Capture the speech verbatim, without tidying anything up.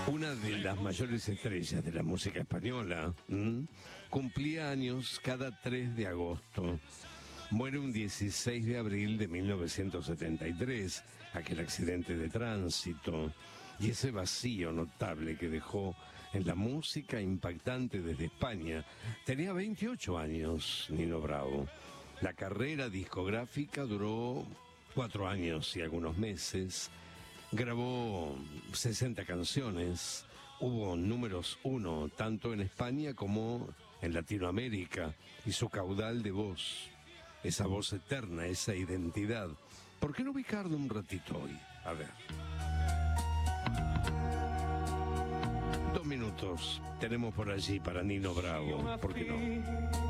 Una de las mayores estrellas de la música española, ¿m? cumplía años cada tres de agosto. Muere un dieciséis de abril de mil novecientos setenta y tres, aquel accidente de tránsito, y ese vacío notable que dejó en la música impactante desde España. Tenía veintiocho años, Nino Bravo. La carrera discográfica duró cuatro años y algunos meses. Grabó sesenta canciones, hubo números uno tanto en España como en Latinoamérica, y su caudal de voz, esa voz eterna, esa identidad. ¿Por qué no ubicarlo un ratito hoy? A ver. Dos minutos tenemos por allí para Nino Bravo, ¿por qué no?